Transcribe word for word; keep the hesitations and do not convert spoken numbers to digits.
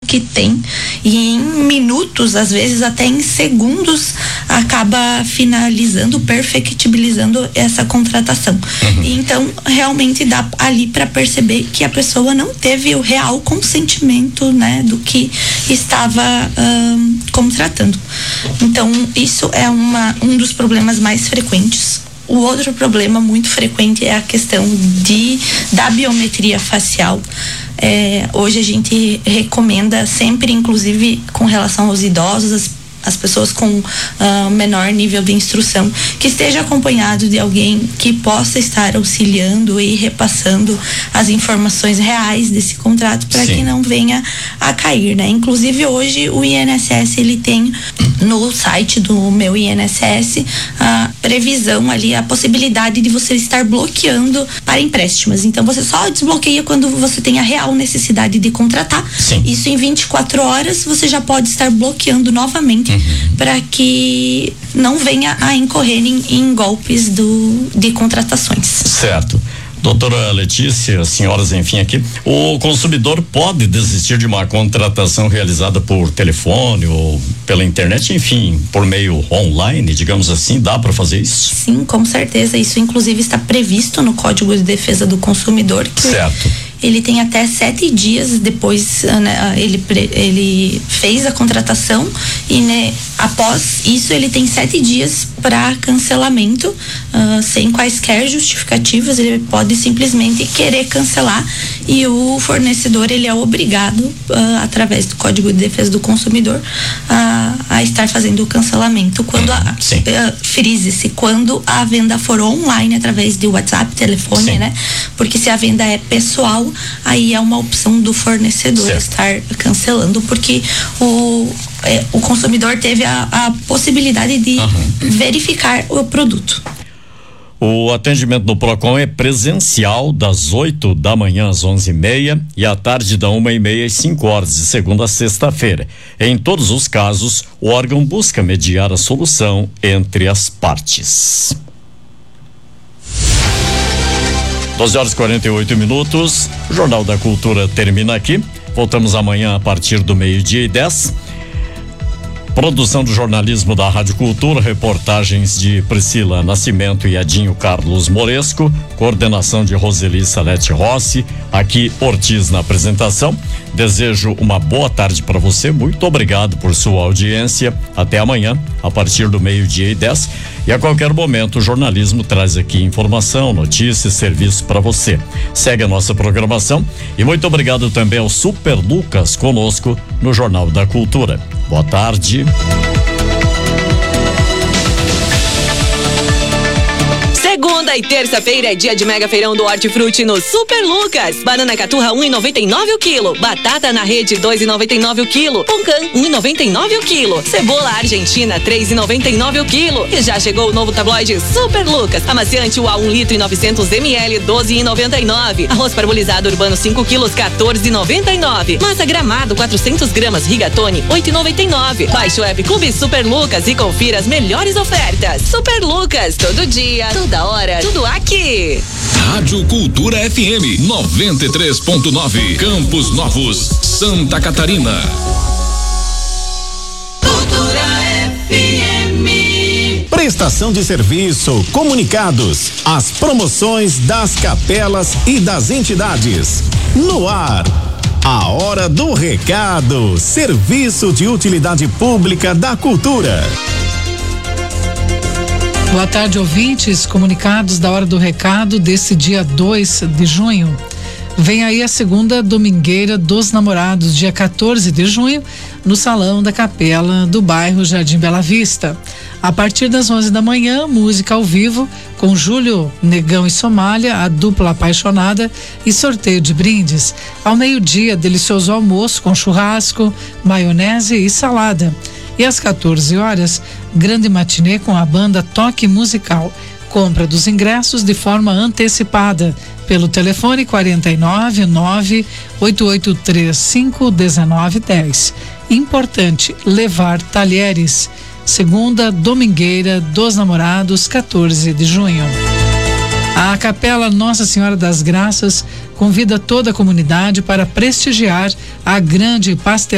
que tem, e em minutos, às vezes até em segundos, acaba finalizando, perfectibilizando essa contratação. Uhum. E então realmente dá ali para perceber que a pessoa não teve o real consentimento, né, do que estava hum, contratando. Então isso é uma, um dos problemas mais frequentes. O outro problema muito frequente é a questão de, da biometria facial. É, hoje a gente recomenda sempre, inclusive com relação aos idosos, as as pessoas com uh, menor nível de instrução, que esteja acompanhado de alguém que possa estar auxiliando e repassando as informações reais desse contrato para que não venha a cair, né? Inclusive hoje o I N S S ele tem no site do meu I N S S a previsão ali, a possibilidade de você estar bloqueando para empréstimos. Então você só desbloqueia quando você tem a real necessidade de contratar. Sim. Isso em vinte e quatro horas você já pode estar bloqueando novamente. Uhum. Para que não venha a incorrer em, em golpes do, de contratações. Certo. Doutora Letícia, senhoras, enfim, aqui, o consumidor pode desistir de uma contratação realizada por telefone ou pela internet, enfim, por meio online, digamos assim, dá para fazer isso? Sim, com certeza, isso inclusive está previsto no Código de Defesa do Consumidor. Que certo. Ele tem até sete dias depois, né, ele, ele fez a contratação e, né, após isso ele tem sete dias para cancelamento, uh, sem quaisquer justificativas. Ele pode simplesmente querer cancelar e o fornecedor ele é obrigado, uh, através do Código de Defesa do Consumidor, a, a estar fazendo o cancelamento quando a, uh, frise-se, quando a venda for online através de WhatsApp, telefone, Sim. né? Porque se a venda é pessoal, aí é uma opção do fornecedor certo. Estar cancelando, porque o, é, o consumidor teve a, a possibilidade de uhum. verificar o produto. O atendimento no Procon é presencial das oito da manhã às onze e meia e à tarde da uma e meia às cinco horas, de segunda a sexta-feira. Em todos os casos, o órgão busca mediar a solução entre as partes. doze horas e quarenta e oito minutos. O Jornal da Cultura termina aqui. Voltamos amanhã a partir do meio-dia e dez. Produção do jornalismo da Rádio Cultura, reportagens de Priscila Nascimento e Adinho Carlos Moresco, coordenação de Roseli Salete Rossi, aqui Ortiz na apresentação. Desejo uma boa tarde para você, muito obrigado por sua audiência. Até amanhã, a partir do meio-dia e dez. E a qualquer momento o jornalismo traz aqui informação, notícias, serviço para você. Segue a nossa programação e muito obrigado também ao Super Lucas conosco no Jornal da Cultura. Boa tarde. Segunda e terça-feira é dia de mega feirão do Hortifruti no Super Lucas. Banana caturra um e noventa e nove o quilo. Batata na rede dois e noventa e nove o quilo. Pongã um e noventa e nove o quilo. Cebola argentina três e noventa e nove o quilo. E já chegou o novo tabloide Super Lucas. Amaciante U A um litro e novecentos mililitros doze e noventa e nove. Arroz parbolizado urbano cinco quilos quatorze e noventa e nove. Massa Gramado quatrocentos gramas Rigatoni oito e noventa e nove. Baixe o app Clube Super Lucas e confira as melhores ofertas. Super Lucas, todo dia, toda hora, tudo aqui. Rádio Cultura F M noventa e três ponto nove, Campos Novos, Santa Catarina. Cultura F M. Prestação de serviço, comunicados, as promoções das capelas e das entidades. No ar, a hora do recado, serviço de utilidade pública da cultura. Boa tarde, ouvintes. Comunicados da hora do recado desse dia dois de junho. Vem aí a segunda domingueira dos namorados, dia quatorze de junho, no Salão da Capela do bairro Jardim Bela Vista. A partir das onze da manhã, música ao vivo com Júlio Negão e Somália, a dupla apaixonada, e sorteio de brindes. Ao meio-dia, delicioso almoço com churrasco, maionese e salada. E às quatorze horas, grande matinê com a banda Toque Musical. Compra dos ingressos de forma antecipada pelo telefone quarenta e nove, nove oito oito três cinco, dezenove dez. Importante levar talheres. Segunda domingueira dos namorados, quatorze de junho. A Capela Nossa Senhora das Graças convida toda a comunidade para prestigiar a grande pastel